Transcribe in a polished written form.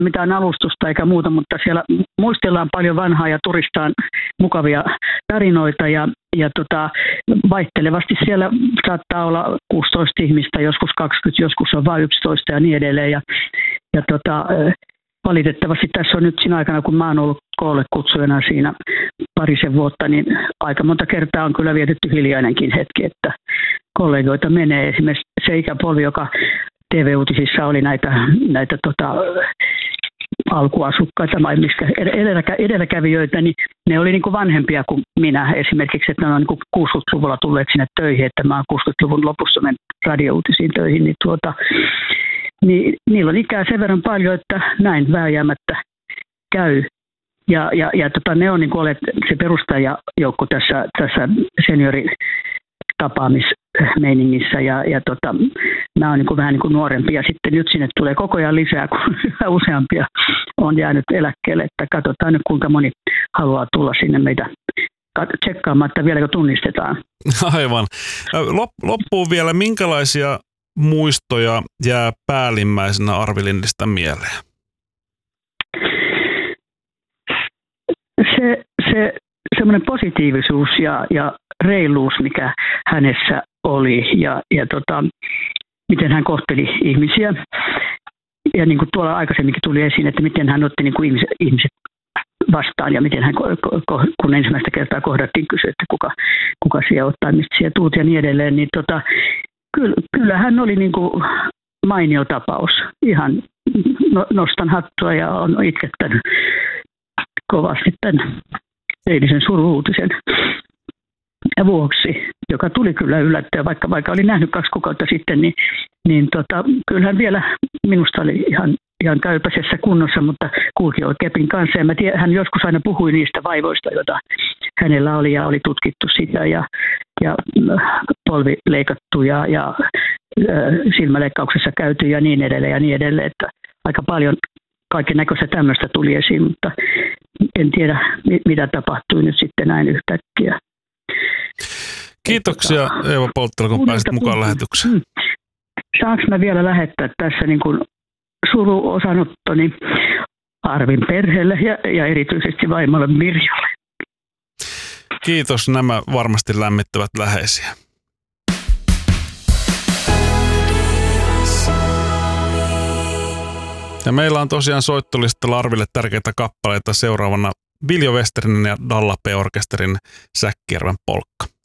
mitään alustusta eikä muuta, mutta siellä muistellaan paljon vanhaa ja turistaan mukavia tarinoita ja vaihtelevasti siellä saattaa olla 16 ihmistä, joskus 20, joskus on vain 11 ja niin edelleen. Ja valitettavasti tässä on nyt siinä aikana, kun mä oon ollut koolle kutsujana siinä parisen vuotta, niin aika monta kertaa on kyllä vietetty hiljainenkin hetki, että kollegoita menee. Esimerkiksi se ikäpolvi, joka TV-uutisissa oli näitä alkuasukkaita, edelläkävijöitä, niin ne oli niin kuin vanhempia kuin minä esimerkiksi, että ne on niin kuin 60-luvulla tulleet sinne töihin, että mä oon 60-luvun lopussa mennyt radiouutisiin töihin, niin niillä on ikää sen verran paljon, että näin vääjäämättä käy. Ja ne on niin kuin se perustajajoukko tässä senioritapaamismeiningissä ja nämä on niin kuin vähän niin kuin nuorempia. Ja sitten nyt sinne tulee koko ajan lisää, kun useampia on jäänyt eläkkeelle. Että katsotaan nyt, kuinka moni haluaa tulla sinne meitä tsekkaamaan, että vieläkö tunnistetaan. Aivan. Loppuun vielä, minkälaisia muistoja jää päällimmäisenä Arvi Lindistä mieleen? Se semmoinen positiivisuus ja reiluus, mikä hänessä oli ja miten hän kohteli ihmisiä. Ja niin kuin tuolla aikaisemminkin tuli esiin, että miten hän otti niin kuin ihmiset vastaan ja miten hän, kun ensimmäistä kertaa kohdattiin, kysyi, että kuka siellä ottaa, mistä siellä tuut ja niin edelleen. Niin kyllä hän oli niin kuin mainio tapaus. Ihan nostan hattua ja on itkettänyt kovasti tämän eilisen suru-uutisen vuoksi, joka tuli kyllä yllättäen, vaikka oli nähnyt 2 kuukautta sitten, niin kyllähän vielä minusta oli ihan käypäisessä kunnossa, mutta kulki kepin kanssa. Ja hän joskus aina puhui niistä vaivoista, joita hänellä oli ja oli tutkittu sitä ja polvi leikattu ja silmäleikkauksessa käyty ja niin edelleen, että aika paljon kaiken näköistä tämmöistä tuli esiin, mutta en tiedä, mitä tapahtui nyt sitten näin yhtäkkiä. Kiitoksia Eeva Polttila, kun pääsit mukaan lähetykseen. Saanko mä vielä lähettää tässä niin kuin suru-osanottoni Arvin perheelle ja erityisesti vaimolle Mirjalle? Kiitos, nämä varmasti lämmittävät läheisiä. Ja meillä on tosiaan soittolistalla Arville tärkeitä kappaleita seuraavana Viljo Westerinen ja Dalla P-orkesterin Säkkijärven polkka.